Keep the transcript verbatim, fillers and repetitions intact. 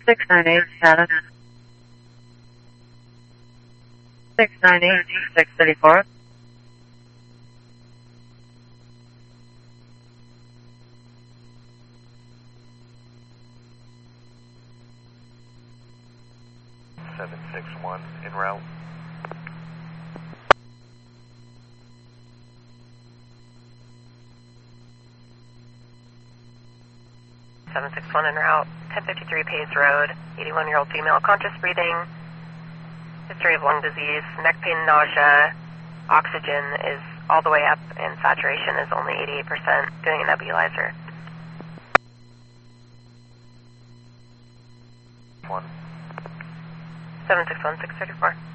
six nine eight, status. six nine eight, six thirty-four. seven six one, en route. seven six one en route, ten fifty-three Pace Road, eighty-one-year-old female, conscious breathing, history of lung disease, neck pain, nausea, oxygen is all the way up, and saturation is only eighty-eight percent, doing a nebulizer. One. seven six one, six thirty-four.